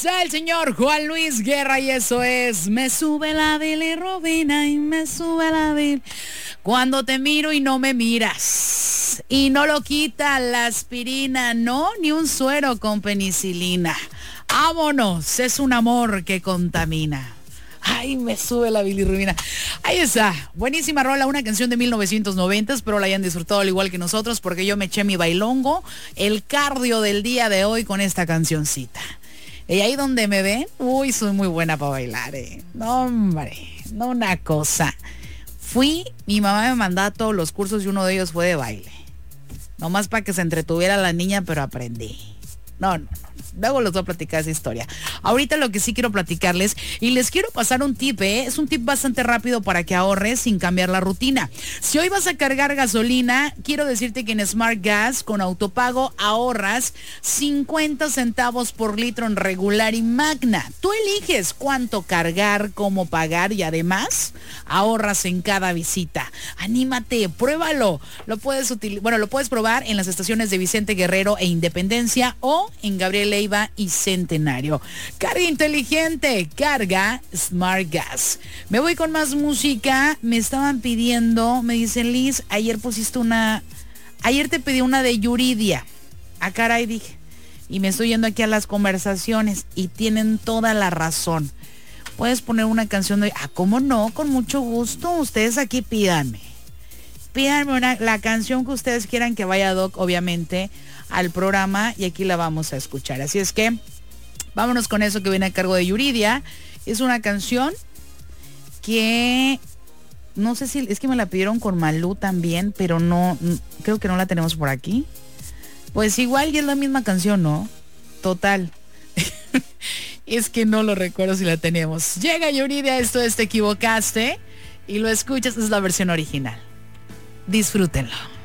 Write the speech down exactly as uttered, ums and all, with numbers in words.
está el señor Juan Luis Guerra y eso es Me sube la bilirrubina y me sube la bil. Cuando te miro y no me miras y no lo quita la aspirina, no, ni un suero con penicilina. Vámonos, es un amor que contamina. Ay, me sube la bilirrubina. Ahí está, buenísima rola, una canción de mil novecientos noventa, espero la hayan disfrutado al igual que nosotros porque yo me eché mi bailongo, el cardio del día de hoy con esta cancioncita. Y ahí donde me ven, uy, soy muy buena para bailar, eh. No, hombre, no una cosa. Fui, mi mamá me mandaba todos los cursos y uno de ellos fue de baile. Nomás para que se entretuviera la niña, pero aprendí. No, no, no. Luego les voy a platicar esa historia. Ahorita lo que sí quiero platicarles y les quiero pasar un tip, ¿eh? Es un tip bastante rápido para que ahorres sin cambiar la rutina. Si hoy vas a cargar gasolina, quiero decirte que en Smart Gas con autopago ahorras cincuenta centavos por litro en regular y magna. Tú eliges cuánto cargar, cómo pagar y además ahorras en cada visita. Anímate, pruébalo. Lo puedes util- bueno, lo puedes probar en las estaciones de Vicente Guerrero e Independencia o en Gabriel Leiva y Centenario. Carga inteligente, carga Smart Gas. Me voy con más música. Me estaban pidiendo, me dicen, Liz, ayer pusiste una, ayer te pedí una de Yuridia. Ah, caray, dije. Y me estoy yendo aquí a las conversaciones y tienen toda la razón. Puedes poner una canción de, ah, ¿cómo no? Con mucho gusto. Ustedes aquí pídanme. Pídanme una, la canción que ustedes quieran que vaya Doc, obviamente, al programa y aquí la vamos a escuchar. Así es que vámonos con eso que viene a cargo de Yuridia. Es una canción que no sé si es que me la pidieron con Malú también, pero no, creo que no la tenemos por aquí. Pues igual y es la misma canción, ¿no? Total. Es que no lo recuerdo si la tenemos. Llega Yuridia, esto es Te Equivocaste y lo escuchas, es la versión original. Disfrútenlo.